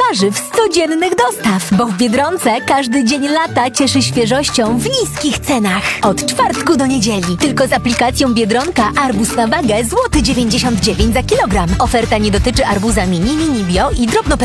warzyw 100-dziennych dostaw, bo w Biedronce każdy dzień lata cieszy świeżością w niskich cenach. Od czwartku do niedzieli. Tylko z aplikacją Biedronka arbuz na wagę złoty 99 za kilogram. Oferta nie dotyczy arbuza mini, mini bio i drobno